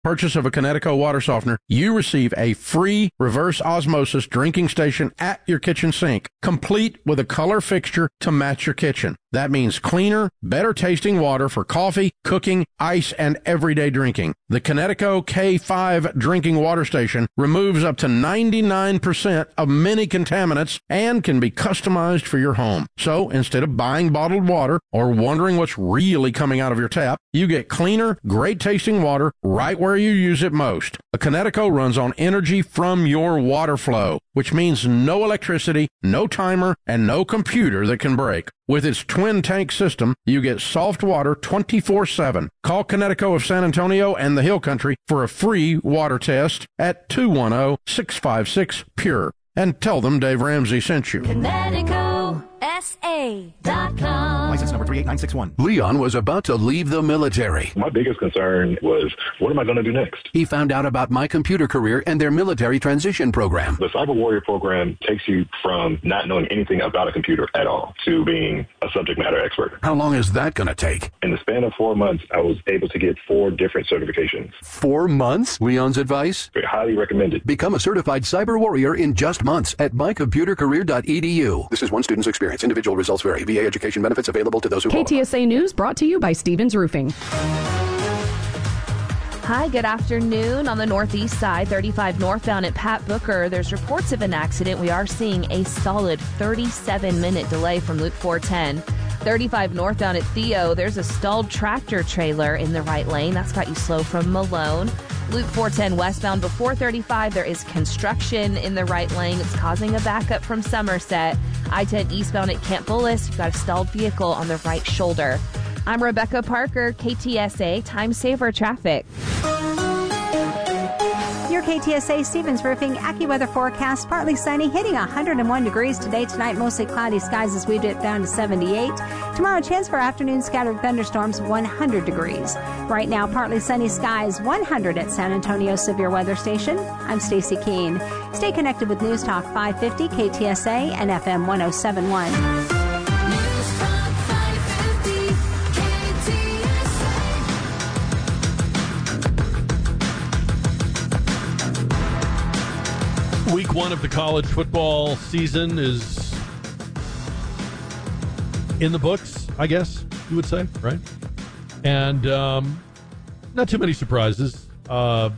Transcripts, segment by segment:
purchase of a Kinetico water softener, you receive a free reverse osmosis drinking station at your kitchen sink, complete with a color fixture to match your kitchen. That means cleaner, better tasting water for coffee, cooking, ice, and everyday drinking. The Kinetico K5 drinking water station removes up to 99% of many contaminants and can be customized for your home. So instead of buying bottled water or wondering what's really coming out of your tap, you get cleaner, great tasting water right where you use it most. A Kinetico runs on energy from your water flow, which means no electricity, no timer, and no computer that can break. With its twin tank system, you get soft water 24/7. Call Kinetico of San Antonio and the Hill Country for a free water test at 210-656-PURE. And tell them Dave Ramsey sent you. KineticoSA.com. License number 38961. Leon was about to leave the military. My biggest concern was, what am I going to do next? He found out about My Computer Career and their military transition program. The Cyber Warrior program takes you from not knowing anything about a computer at all to being a subject matter expert. How long is that going to take? In the span of 4 months, I was able to get 4 different certifications. 4 months? Leon's advice? Highly recommended. Become a certified cyber warrior in just months at mycomputercareer.edu. This is one student's experience. Individual results vary. VA education benefits available to those who qualify. KTSA News brought to you by Stevens Roofing. Hi, good afternoon. On the northeast side, 35 northbound at Pat Booker, there's reports of an accident. We are seeing a solid 37-minute delay from Loop 410. 35 northbound at Theo, there's a stalled tractor trailer in the right lane. That's got you slow from Malone. Loop 410 westbound before 35, there is construction in the right lane. It's causing a backup from Somerset. I-10 eastbound at Camp Bullis, you've got a stalled vehicle on the right shoulder. I'm Rebecca Parker, KTSA Time Saver Traffic. Your KTSA Stevens Roofing AccuWeather forecast, partly sunny, hitting 101 degrees today. Tonight, mostly cloudy skies as we dip down to 78. Tomorrow, chance for afternoon scattered thunderstorms, 100 degrees. Right now, partly sunny skies, 100 at San Antonio Severe Weather Station. I'm Stacy Keene. Stay connected with News Talk 550, KTSA, and FM 1071. Week 1 of the college football season is in the books, I guess you would say, right? And not too many surprises. What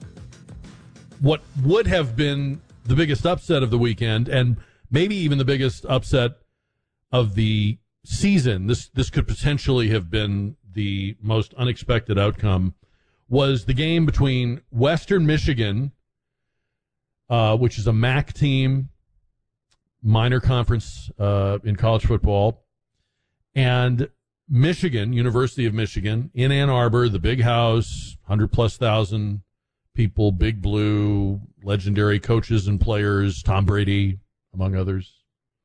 would have been the biggest upset of the weekend, and maybe even the biggest upset of the season, this could potentially have been the most unexpected outcome, was the game between Western Michigan, which is a MAC team, minor conference in college football, and Michigan, University of Michigan, in Ann Arbor, the big house, 100,000+ people, Big Blue, legendary coaches and players, Tom Brady, among others.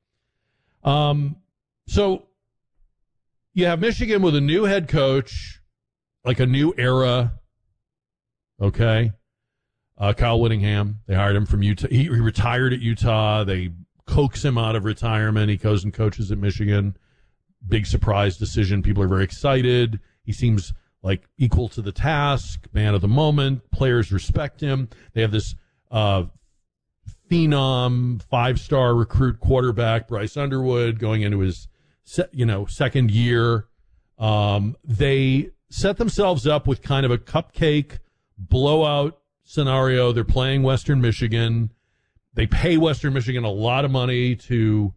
So you have Michigan with a new head coach, like a new era, okay? Kyle Whittingham, they hired him from Utah. He retired at Utah. They coax him out of retirement. He goes and coaches at Michigan. Big surprise decision. People are very excited. He seems like equal to the task, man of the moment. Players respect him. They have this phenom, 5-star recruit quarterback, Bryce Underwood, going into his second year. They set themselves up with kind of a cupcake blowout scenario. They're playing Western Michigan. They pay Western Michigan a lot of money to,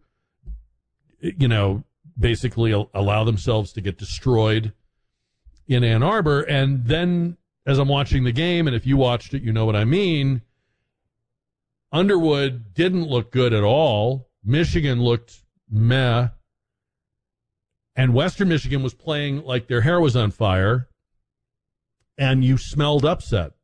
basically allow themselves to get destroyed in Ann Arbor. And then as I'm watching the game, and if you watched it, you know what I mean, Underwood didn't look good at all. Michigan looked meh. And Western Michigan was playing like their hair was on fire. And you smelled upset.